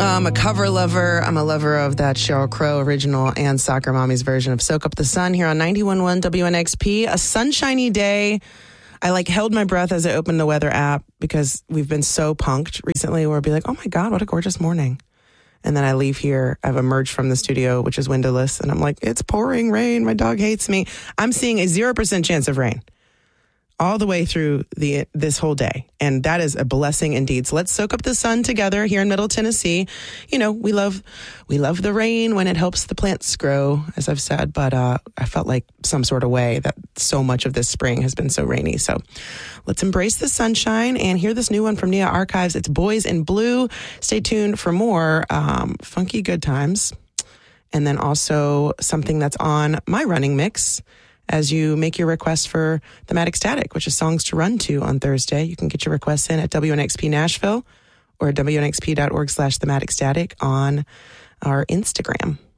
I'm a cover lover. I'm a lover of that Sheryl Crow original and Soccer Mommy's version of Soak Up the Sun here on 91.1 WNXP. A sunshiny day. I held my breath as I opened the weather app because we've been so punked recently where I'll be like, oh my God, what a gorgeous morning. And then I leave here. I've emerged from the studio, which is windowless. And I'm like, it's pouring rain. My dog hates me. I'm seeing a 0% chance of rain all the way through this whole day. And that is a blessing indeed. So let's soak up the sun together here in Middle Tennessee. You know, we love the rain when it helps the plants grow, as I've said. But I felt like some sort of way that so much of this spring has been so rainy. So let's embrace the sunshine and hear this new one from Nia Archives. It's Boys in Blue. Stay tuned for more funky good times. And then also something that's on my running mix as you make your request for Thematic Static, which is songs to run to on Thursday. You can get your requests in at WNXP Nashville or WNXP.org/thematicstatic on our Instagram.